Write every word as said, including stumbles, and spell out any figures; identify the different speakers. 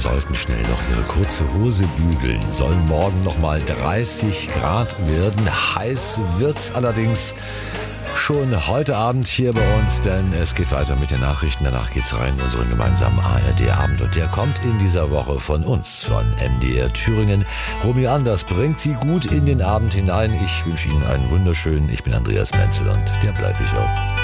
Speaker 1: sollten schnell noch ihre kurze Hose bügeln. Sollen morgen nochmal dreißig Grad werden. Heiß wird's allerdings schon heute Abend hier bei uns, denn es geht weiter mit den Nachrichten. Danach geht's rein in unseren gemeinsamen A R D-Abend und der kommt in dieser Woche von uns, von M D R Thüringen. Romy Anders bringt Sie gut in den Abend hinein. Ich wünsche Ihnen einen wunderschönen, ich bin Andreas Menzel und der bleibe ich auch.